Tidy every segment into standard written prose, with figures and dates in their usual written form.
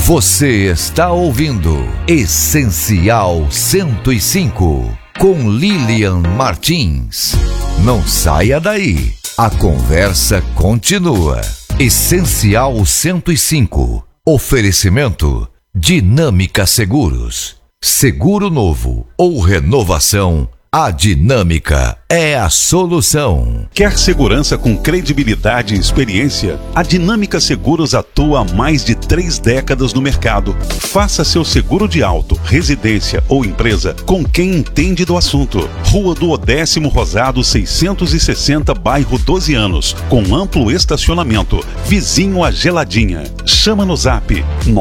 Você está ouvindo Essencial 105 com Lilian Martins. Não saia daí, a conversa continua. Essencial 105. Oferecimento Dinâmica Seguros. Seguro novo ou renovação, a Dinâmica é a solução. Quer segurança com credibilidade e experiência? A Dinâmica Seguros atua há mais de 3 décadas no mercado. Faça seu seguro de auto, residência ou empresa com quem entende do assunto. Rua do Odécimo Rosado 660, bairro 12 Anos, com amplo estacionamento, vizinho à Geladinha. Chama no zap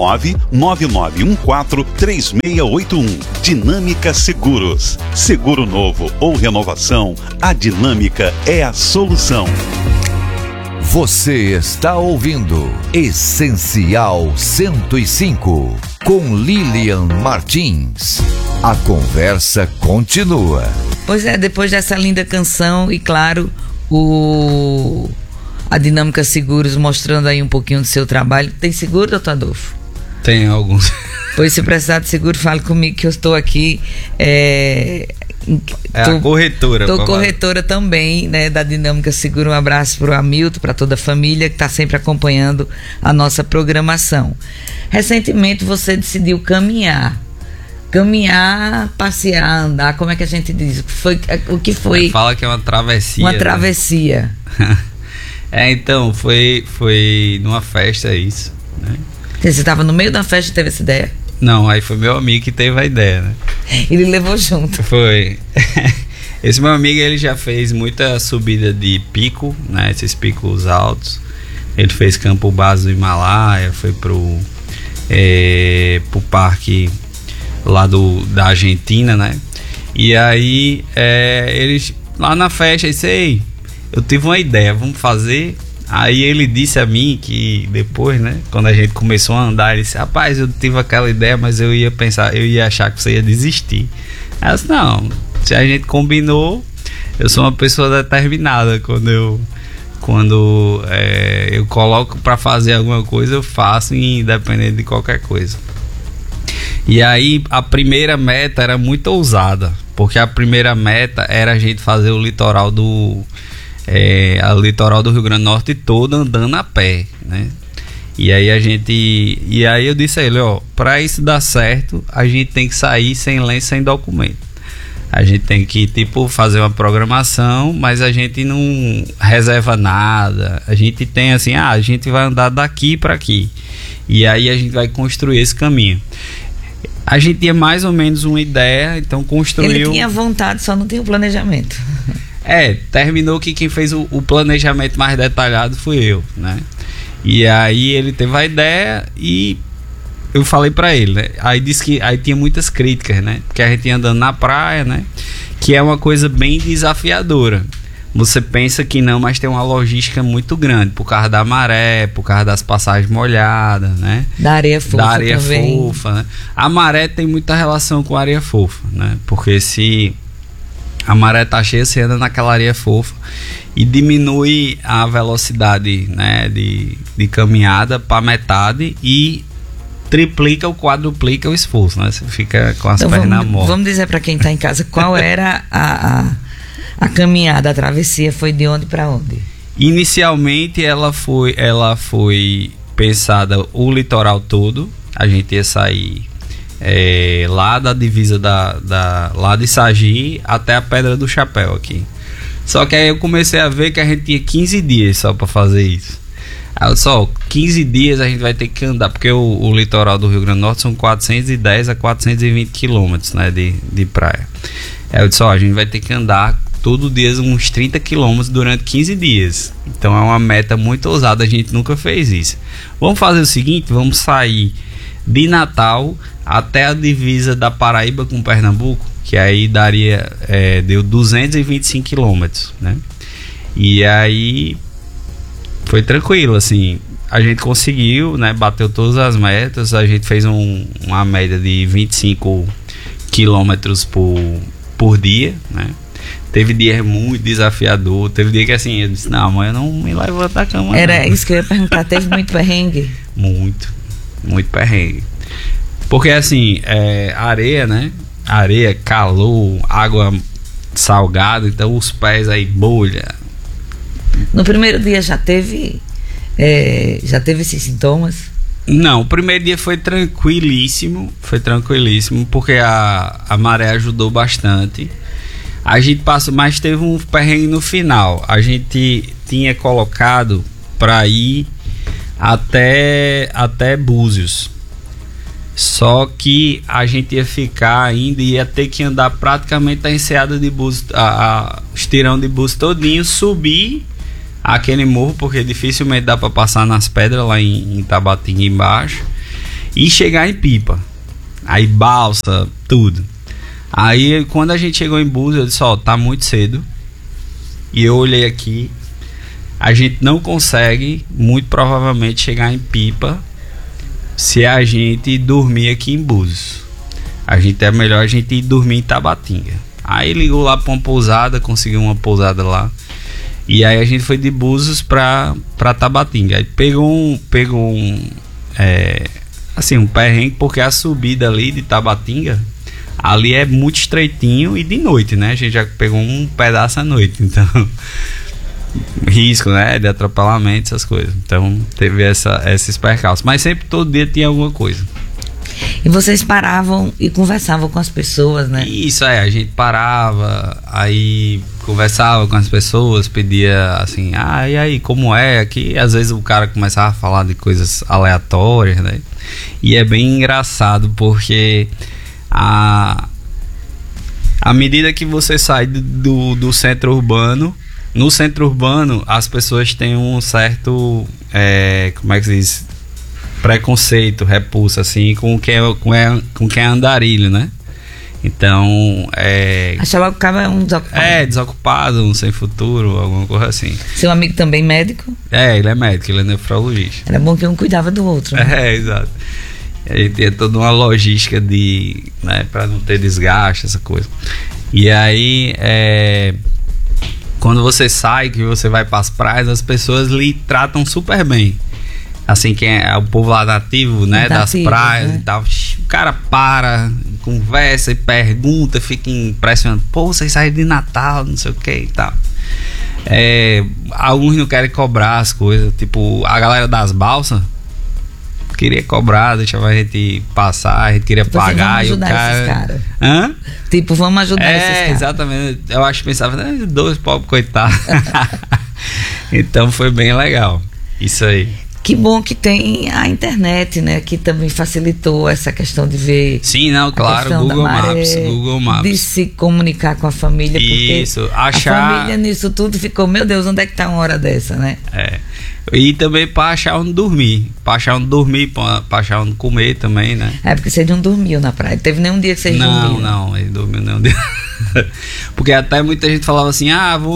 999143681. Dinâmica Seguros. Seguro novo ou renovação, a Dinâmica é a solução. Você está ouvindo Essencial 105 com Lilian Martins. A conversa continua. Pois é, depois dessa linda canção e claro, a Dinâmica Seguros mostrando aí um pouquinho do seu trabalho. Tem seguro, doutor Adolfo? Tem alguns. Pois se precisar de seguro, fale comigo que eu estou aqui. A corretora. Estou corretora também, né, da Dinâmica Seguro. Um abraço para o Hamilton, para toda a família que está sempre acompanhando a nossa programação. Recentemente você decidiu caminhar, passear, andar, como é que a gente diz? O que foi? Fala que é uma travessia. Uma travessia. Então, foi numa festa isso, né? Você estava no meio da festa e teve essa ideia? Não, aí foi meu amigo que teve a ideia, né? Ele levou junto. Foi. Esse meu amigo, ele já fez muita subida de pico, né? Esses picos altos. Ele fez campo base do Himalaia, foi pro parque lá da Argentina, né? E aí, eles lá na festa, eu tive uma ideia, vamos fazer. Aí ele disse a mim que depois, né, quando a gente começou a andar, ele disse: rapaz, eu tive aquela ideia, mas eu ia achar que você ia desistir. Aí eu disse: não, se a gente combinou, eu sou uma pessoa determinada. Quando eu coloco pra fazer alguma coisa, eu faço, independente de qualquer coisa. E aí a primeira meta era muito ousada, porque a primeira meta era a gente fazer o litoral do Rio Grande do Norte todo andando a pé, né? E aí eu disse a ele: para isso dar certo, a gente tem que sair sem lenço, sem documento. A gente tem que fazer uma programação, mas a gente não reserva nada. A gente tem assim, a gente vai andar daqui para aqui. E aí a gente vai construir esse caminho. A gente tinha mais ou menos uma ideia, então construiu. Ele tinha vontade, só não tinha o planejamento. Terminou que quem fez o planejamento mais detalhado fui eu, né? E aí ele teve a ideia e eu falei pra ele, né? Aí disse que aí tinha muitas críticas, né? Porque a gente ia andando na praia, né? Que é uma coisa bem desafiadora. Você pensa que não, mas tem uma logística muito grande por causa da maré, por causa das passagens molhadas, né? Da areia fofa também. Né? A maré tem muita relação com a areia fofa, né? Porque se a maré tá cheia, você anda naquela areia fofa e diminui a velocidade, né, de caminhada para metade e triplica ou quadruplica o esforço, né? Você fica com as pernas na mão. Vamos dizer para quem tá em casa qual era a caminhada, a travessia foi de onde para onde? Inicialmente ela foi pensada o litoral todo. A gente ia sair lá da divisa lá de Sagi até a Pedra do Chapéu aqui. Só que aí eu comecei a ver que a gente tinha 15 dias só para fazer isso. Aí eu disse: 15 dias a gente vai ter que andar, porque o litoral do Rio Grande do Norte são 410 a 420 quilômetros, né, de praia. Aí eu disse: a gente vai ter que andar todo dia uns 30 quilômetros durante 15 dias. Então é uma meta muito ousada, a gente nunca fez isso. Vamos fazer o seguinte, vamos sair de Natal até a divisa da Paraíba com Pernambuco, que aí deu 225 quilômetros, né? E aí foi tranquilo, assim, a gente conseguiu, né? Bateu todas as metas, a gente fez uma média de 25 quilômetros por dia, né? Teve dia muito desafiador, teve dia que assim, eu disse: não, amanhã eu não me levanto da cama. Era isso que eu ia perguntar, teve muito perrengue? Muito. muito perrengue. Porque assim, areia, né? Areia, calor, água salgada, então os pés aí bolha. No primeiro dia já teve esses sintomas? Não, o primeiro dia foi tranquilíssimo, porque a maré ajudou bastante. A gente passou, mas teve um perrengue no final. A gente tinha colocado para ir até Búzios. Só que a gente ia ficar ainda e ia ter que andar praticamente a enseada de Búzios, estirão de Búzios todinho, subir aquele morro, porque dificilmente dá para passar nas pedras lá em Tabatinga embaixo, e chegar em Pipa. Aí balsa, tudo. Aí quando a gente chegou em Búzios, eu disse, tá muito cedo. E eu olhei aqui, a gente não consegue, muito provavelmente, chegar em Pipa se a gente dormir aqui em Búzios. É melhor a gente ir dormir em Tabatinga. Aí ligou lá pra uma pousada, conseguiu uma pousada lá. E aí a gente foi de Búzios pra Tabatinga. Aí pegou um perrengue, porque a subida ali de Tabatinga, ali é muito estreitinho e de noite, né? A gente já pegou um pedaço à noite, então risco, né, de atropelamento, essas coisas. Então teve esses percalços, mas sempre, todo dia tinha alguma coisa. E vocês paravam e conversavam com as pessoas, né? Isso, a gente parava, aí conversava com as pessoas, pedia assim, e aí, como é aqui? Às vezes o cara começava a falar de coisas aleatórias, né? E é bem engraçado, porque à medida que você sai do centro urbano, no centro urbano as pessoas têm um certo, como é que se diz, preconceito, repulsa assim com quem é andarilho, né? Então achava que o cara é um desocupado. Desocupado, um sem futuro, alguma coisa assim. Seu amigo também médico? Ele é médico, ele é nefrologista. Era bom que um cuidava do outro, né? Exato. Ele tinha toda uma logística para não ter desgaste, essa coisa. E aí quando você sai, que você vai para as praias, as pessoas lhe tratam super bem. Assim, quem é o povo lá nativo, né, das praias, né, e tal. O cara para, conversa e pergunta, fica impressionado. Pô, vocês saíram de Natal, não sei o que e tal. Alguns não querem cobrar as coisas. Tipo, a galera das balsas queria cobrar, deixava a gente passar, a gente queria pagar. Vamos ajudar esses caras. Hã? Tipo, vamos ajudar esses caras. Exatamente. Eu acho que pensava, dois pobres coitados. Então foi bem legal. Isso aí. Que bom que tem a internet, né? Que também facilitou essa questão de ver. Sim, não, claro, Google Maps. De se comunicar com a família. Isso, porque a família nisso tudo ficou, meu Deus, onde é que tá uma hora dessa, né? E também para achar onde dormir. Para achar onde comer também, né? Porque vocês não dormiam na praia. Teve nenhum dia que vocês dormiram? Não, ele dormiu nenhum dia. Porque até muita gente falava assim,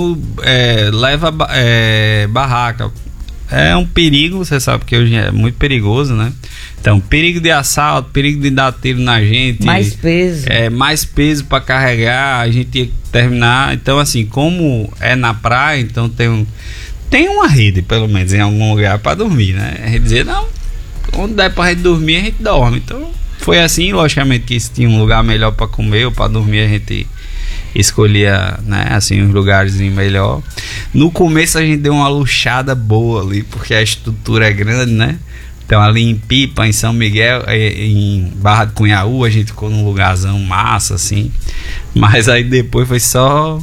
leva barraca. É um perigo, você sabe que hoje é muito perigoso, né? Então, perigo de assalto, perigo de dar tiro na gente. Mais peso. Mais peso para carregar, a gente ia terminar. Então, assim, como é na praia, então tem uma rede, pelo menos, em algum lugar para dormir, né? A gente dizia, não, onde der pra gente dormir, a gente dorme. Então, foi assim, logicamente que se tinha um lugar melhor para comer ou para dormir, a gente escolhia, né, assim, uns lugares melhor. No começo a gente deu uma luxada boa ali, porque a estrutura é grande, né? Então ali em Pipa, em São Miguel, em Barra do Cunhaú, a gente ficou num lugarzão massa, assim. Mas aí depois foi só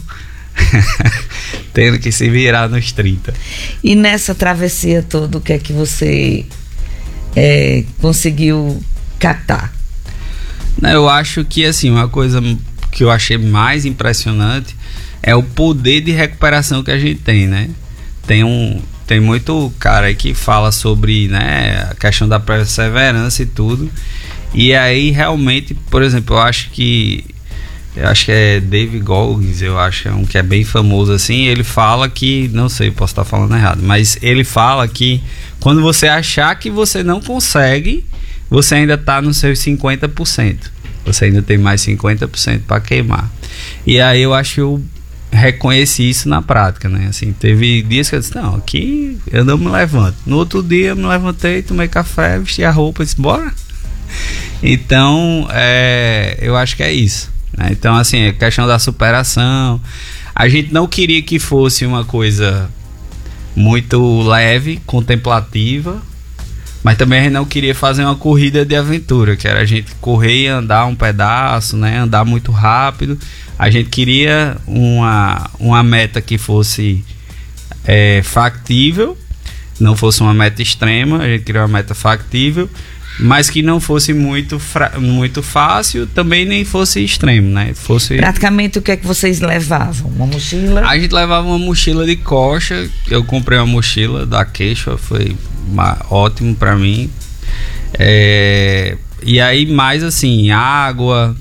tendo que se virar nos 30. E nessa travessia toda, o que é que você conseguiu captar? Eu acho que, assim, uma coisa que eu achei mais impressionante é o poder de recuperação que a gente tem, né? Tem muito cara aí que fala sobre, né, a questão da perseverança e tudo. E aí realmente, por exemplo, eu acho que é David Goggins, eu acho, é um que é bem famoso assim. Ele fala que, não sei, posso estar falando errado, mas ele fala que quando você achar que você não consegue, você ainda está nos seus 50%. Você ainda tem mais 50% para queimar. E aí eu acho que eu reconheci isso na prática, né? Assim, teve dias que eu disse, não, aqui eu não me levanto. No outro dia eu me levantei, tomei café, vesti a roupa e disse, bora. Então, eu acho que é isso, né? Então, assim, a questão da superação, a gente não queria que fosse uma coisa muito leve, contemplativa, mas também a gente não queria fazer uma corrida de aventura, que era a gente correr e andar um pedaço, né? Andar muito rápido. A gente queria uma meta que fosse factível, não fosse uma meta extrema, a gente queria uma meta factível, mas que não fosse muito fácil, também nem fosse extremo, né? Praticamente o que é que vocês levavam? Uma mochila? A gente levava uma mochila de coxa, eu comprei uma mochila da Quechua, foi ótimo pra mim. E aí mais assim, água,